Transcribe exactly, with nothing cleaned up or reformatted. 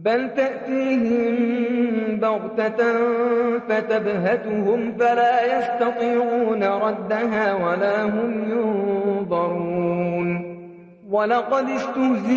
بل تأتيهم بغتة فتبهتهم فلا يستطيعون ردها ولا هم ينظرون ولقد استهزئ